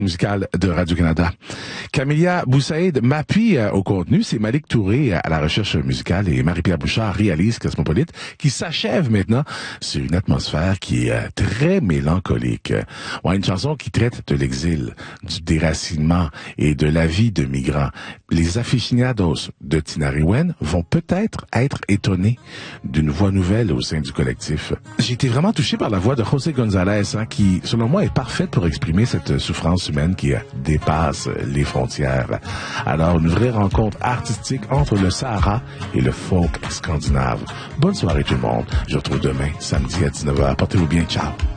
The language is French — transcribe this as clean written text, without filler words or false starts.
musicale de Radio-Canada. Camélia Boussaïd m'appuie au contenu. C'est Malik Touré à la recherche musicale et Marie-Pierre Bouchard réalise Cosmopolite, qui s'achève maintenant sur une atmosphère qui est très mélancolique. Ouais, une chanson qui traite de l'exil, du déracinement et de la vie de migrants. Les aficionados de Tinariwen vont peut-être être étonnés d'une voix nouvelle au sein du collectif. J'ai été vraiment touché par la voix de José González, qui, selon moi, est parfaite pour exprimer cette souffrance humaine qui dépasse les frontières. Alors, une vraie rencontre artistique entre le Sahara et le folk scandinave. Bonne soirée tout le monde. Je vous retrouve demain, samedi à 19h. Portez-vous bien. Ciao.